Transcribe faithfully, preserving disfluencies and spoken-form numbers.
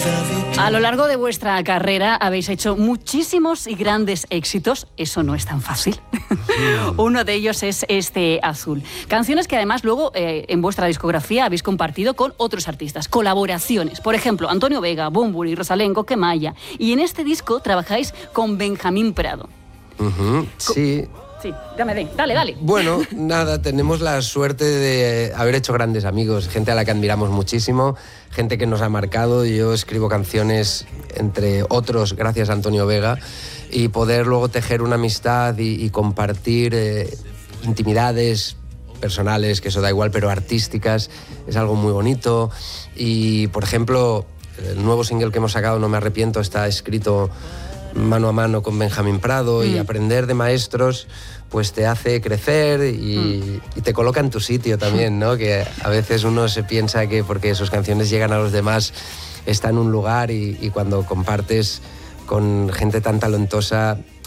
A lo largo de vuestra carrera habéis hecho muchísimos y grandes éxitos. Eso no es tan fácil. Uno de ellos es este Azul. Canciones que además luego eh, en vuestra discografía habéis compartido con otros artistas. Colaboraciones. Por ejemplo, Antonio Vega, Bunbury, Rosalén, Coquemaya. Y en este disco trabajáis con Benjamín Prado. Uh-huh, sí. Sí, dame, dale, dale. Bueno, nada, tenemos la suerte de haber hecho grandes amigos, gente a la que admiramos muchísimo, gente que nos ha marcado. Yo escribo canciones, entre otros, gracias a Antonio Vega, y poder luego tejer una amistad y, y compartir eh, intimidades personales, que eso da igual, pero artísticas, es algo muy bonito. Y, por ejemplo, el nuevo single que hemos sacado, No me arrepiento, está escrito mano a mano con Benjamín Prado, mm. y aprender de maestros pues te hace crecer y, mm. y te coloca en tu sitio también, ¿no? Que a veces uno se piensa que porque sus canciones llegan a los demás está en un lugar y, y cuando compartes con gente tan talentosa